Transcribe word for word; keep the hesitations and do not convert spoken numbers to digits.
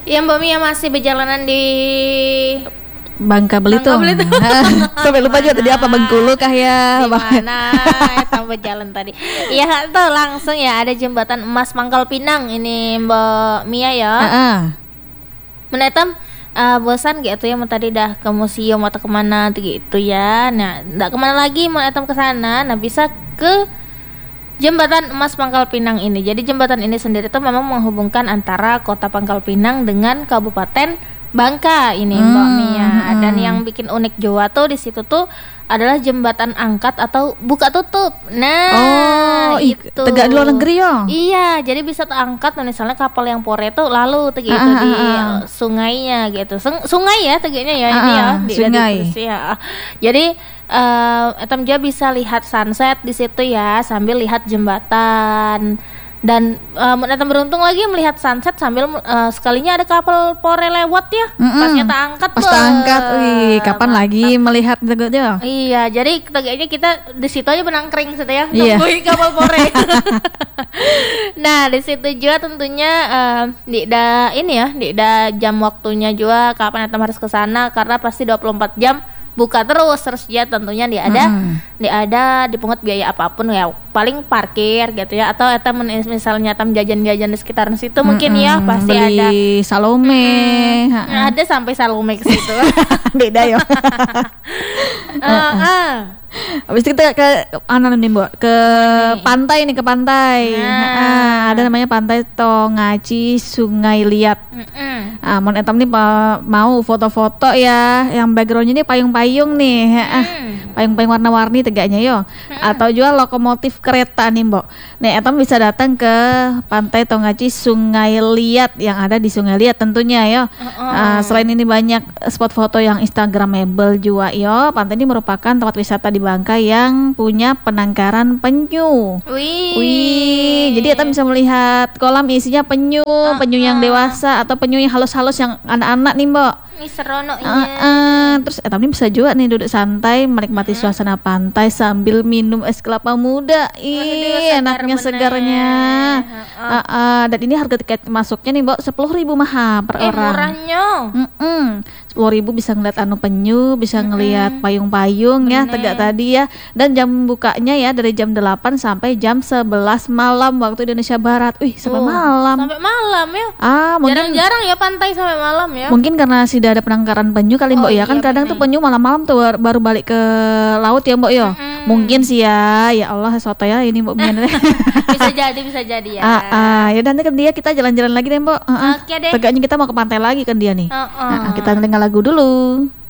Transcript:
Ya Mbak Mia masih berjalanan di Bangka Belitung. Bangka Belitung. Sampai lupa juga tadi apa, Bengkulu kah ya? Di mana eta berjalan tadi? Iya tuh langsung ya ada jembatan emas Pangkal Pinang ini Mbak Mia ya. Heeh. Menetam uh, bosan gitu ya, mau tadi dah ke museum atau kemana gitu ya. Nah, nggak kemana lagi mau etam ke sana. Nah, bisa ke Jembatan Emas Pangkal Pinang ini. Jadi jembatan ini sendiri tuh memang menghubungkan antara kota Pangkal Pinang dengan Kabupaten Bangka ini hmm, Mbak Mia. Hmm. Dan yang bikin unik Jawa tuh di situ tuh adalah jembatan angkat atau buka tutup. Nah, oh, itu tegak di luar negeri ya. Iya, jadi bisa terangkat misalnya kapal yang pore tuh lalu tuh gitu ah, di ah, ah. sungainya gitu. Sung- sungai ya tegaknya ya ah, ini ya ah, di, sungai. di, ya. Jadi uh, etam juga bisa lihat sunset di situ ya sambil lihat jembatan. Dan uh, etam beruntung lagi melihat sunset sambil uh, sekalinya ada kapal pore lewat ya. Mm-mm. Pasnya tak angkat. Pas tak angkat, wih, kapan mantap. lagi melihat tegaknya? Iya, jadi tegaknya kita di situ aja benangkring situ ya, Iya. nungguin kapal pore. Nah, di situ juga tentunya uh, di da ini ya, di da jam waktunya juga kapan etam harus ke sana karena pasti dua puluh empat jam buka terus terus ya tentunya dia ada hmm. dia ada dipungut biaya apapun ya paling parkir gitu ya atau etam misalnya etam jajan-jajan di sekitaran situ hmm, mungkin ya pasti beli ada salome hmm, ada sampai salome ke situ. Beda ya. uh, uh. Habis itu kita ke mana nih Mbak? Ke nih. pantai nih, ke pantai. Nah. Ah, ada namanya Pantai Tongaci Sungai Liat. Mm-mm. Ah, mon etam nih pa, mau foto-foto ya, yang backgroundnya nih payung-payung nih. Mm. Payung-payung warna-warni tegaknya yo. Mm. Atau juga lokomotif kereta nih Mbak. Nih etam bisa datang ke Pantai Tongaci Sungai Liat yang ada di Sungai Liat tentunya yo. Uh-uh. Ah, selain ini banyak spot foto yang instagramable juga yo. Pantai ini merupakan tempat wisata di Bangka yang punya penangkaran penyu. Wih. Wih, jadi kita bisa melihat kolam isinya penyu, uh, penyu yang uh. dewasa atau penyu yang halus-halus yang anak-anak nih, Mbak. Ini serono Uh, uh, terus eh tapi bisa juga nih duduk santai menikmati uh-huh. suasana pantai sambil minum es kelapa muda. Ih, enaknya segarnya. Uh-uh. Uh, uh, dan ini harga tiket masuknya nih, Mbak, sepuluh ribu maha per eh, orang. Murahnya. Mm-mm. sepuluh ribu bisa ngeliat anu penyu, bisa mm-hmm. ngeliat payung-payung ya, tegak tadi ya. Dan jam bukanya ya dari jam delapan sampai jam sebelas malam waktu Indonesia Barat. Wih, sampai oh, malam. Sampai malam ya. Ah, mungkin jarang-jarang ya pantai sampai malam ya. Mungkin karena sudah ada penangkaran penyu kali Mbok oh, ya. Kan iya, kadang bener. Tuh penyu malam-malam tuh baru balik ke laut ya Mbok ya. Mm-hmm. Mungkin sih ya. Ya Allah, sesuatu ya ini Mbok Mian. Bisa jadi, bisa jadi ya. Ah, ah. Ya nanti kan dia kita jalan-jalan lagi deh Mbok. Uh-uh. Oke deh. Tegaknya kita mau ke pantai lagi kan dia nih. Uh-uh. Nah, kita dengar lagu dulu.